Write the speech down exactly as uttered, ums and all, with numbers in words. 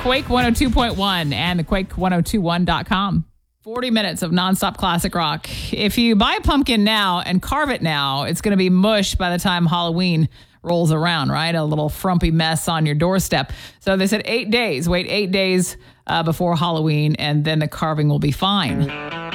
Quake one oh two point one and the Quake ten twenty-one dot com. forty minutes of nonstop classic rock. If you buy a pumpkin now and carve it now, it's going to be mush by the time Halloween rolls around, right? A little frumpy mess on your doorstep. So they said eight days. Wait eight days uh, before Halloween, and then the carving will be fine.